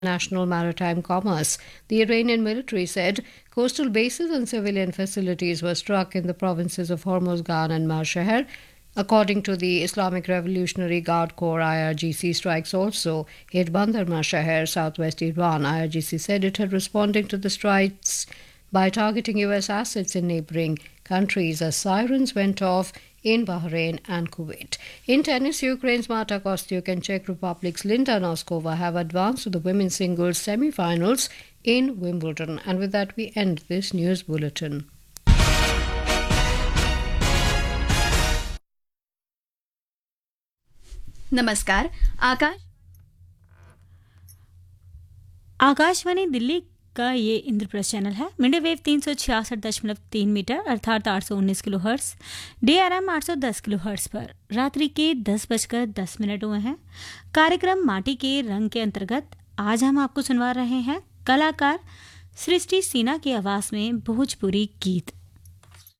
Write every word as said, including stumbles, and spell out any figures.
National Maritime Commerce. The Iranian military said coastal bases and civilian facilities were struck in the provinces of Hormozgan and Marshahar. According to the Islamic Revolutionary Guard Corps, I R G C strikes also hit Bandar Marshahar, southwest Iran. I R G C said it had responding to the strikes by targeting U S assets in neighboring countries as sirens went off in Bahrain and Kuwait. In tennis, Ukraine's Marta Kostyuk and Czech Republic's Linda Noskova have advanced to the women's singles semi-finals in Wimbledon. And with that, we end this news bulletin. नमस्कार आकाश आकाशवाणी दिल्ली का ये Indraprastha channel है। Medium wave तीन सौ छियासठ दशमलव तीन metre अर्थात आठ सौ उन्नीस kilo hertz, D R M आठ सौ दस किलो हर्ट्स पर रात्रि के दस बजकर दस मिनट हुए हैं। कार्यक्रम माटी के रंग के अंतर्गत आज हम आपको सुनवा रहे हैं कलाकार सृष्टि सिन्हा की आवाज़ में भोजपुरी गीत।